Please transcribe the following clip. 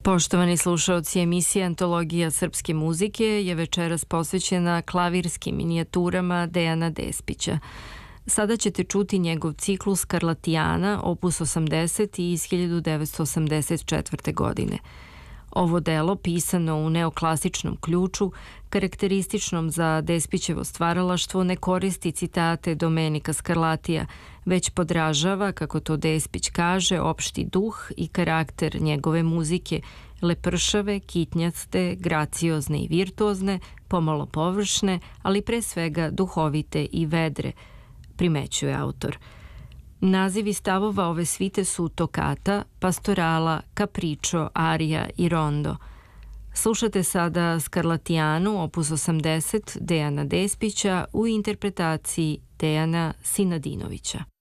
Poštovani slušaoci, emisija Antologija srpske muzike je večeras posvećena klavirskim minijaturama Dejana Despića. Sada ćete čuti njegov ciklus Skarlatijana, opus 80 iz 1984. godine. Ovo delo, pisano u neoklasičnom ključu, karakterističnom za Despićevo stvaralaštvo, ne koristi citate Domenika Skarlatija, već podražava, kako to Despić kaže, opšti duh i karakter njegove muzike, lepršave, kitnjaste, graciozne i virtuozne, pomalo površne, ali pre svega duhovite i vedre, primećuje autor. Nazivi stavova ove svite su tokata, pastorala, capriccio, arija i rondo. Slušate sada Skarlatijanu, opus 80, Dejana Despića u interpretaciji Dejana Sinadinovića.